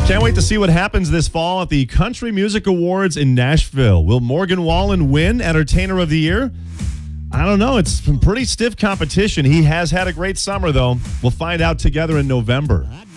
Can't wait to see what happens this fall at the Country Music Awards in Nashville. Will Morgan Wallen win Entertainer of the Year? I don't know. It's some pretty stiff competition. He has had a great summer, though. We'll find out together in November.